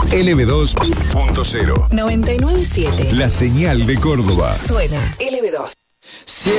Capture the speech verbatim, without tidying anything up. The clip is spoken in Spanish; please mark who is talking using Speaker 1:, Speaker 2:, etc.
Speaker 1: L B dos punto cero.
Speaker 2: noventa y nueve punto siete.
Speaker 1: La señal de Córdoba.
Speaker 2: Suena L B dos.